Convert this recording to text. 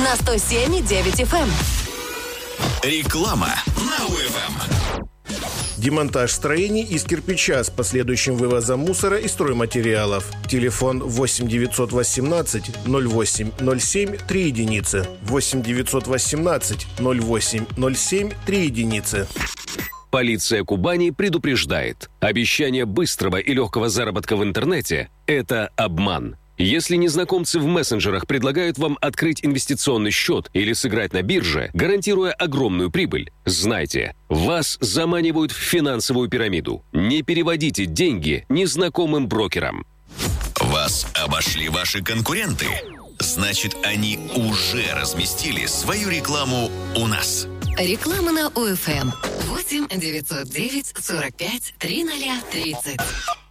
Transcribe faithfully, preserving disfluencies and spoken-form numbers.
на сто семь и девять эф эм. Реклама на УФМ. Демонтаж строений из кирпича с последующим вывозом мусора и стройматериалов. Телефон восемь девятьсот восемнадцать ноль восемь ноль семь три единицы. восемь девятьсот восемнадцать ноль восемь ноль семь три единицы. Полиция Кубани предупреждает. Обещание быстрого и легкого заработка в интернете – это обман. Если незнакомцы в мессенджерах предлагают вам открыть инвестиционный счет или сыграть на бирже, гарантируя огромную прибыль, знайте, вас заманивают в финансовую пирамиду. Не переводите деньги незнакомым брокерам. Вас обошли ваши конкуренты? Значит, они уже разместили свою рекламу у нас. Реклама на УФМ. восемь девятьсот девять сорок пять тридцать тридцать.